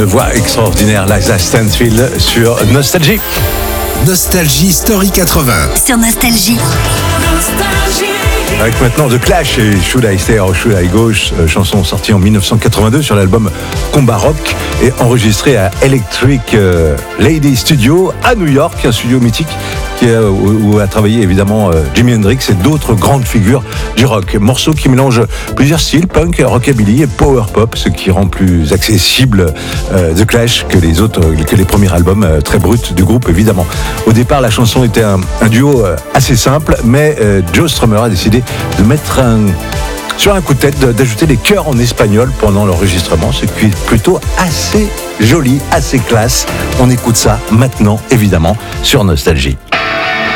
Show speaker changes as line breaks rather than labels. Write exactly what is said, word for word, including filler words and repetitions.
une voix extraordinaire, Liza Stansfield, sur Nostalgie.
Nostalgie Story quatre-vingts.
Sur Nostalgie.
Avec maintenant The Clash et Should I Stay or Should I Go, euh, chanson sortie en dix-neuf cent quatre-vingt-deux sur l'album Combat Rock et enregistrée à Electric euh, Lady Studio à New York, un studio mythique qui a, où, où a travaillé évidemment euh, Jimi Hendrix et d'autres grandes figures du rock. Morceau qui mélange plusieurs styles, punk, rockabilly et power pop, ce qui rend plus accessible euh, The Clash que les autres, que les premiers albums euh, très bruts du groupe évidemment. Au départ, la chanson était un, un duo euh, assez simple, mais euh, Joe Strummer a décidé de mettre un, sur un coup de tête, d'ajouter des chœurs en espagnol pendant l'enregistrement, ce qui est plutôt assez joli, assez classe. On écoute ça maintenant, évidemment, sur Nostalgie.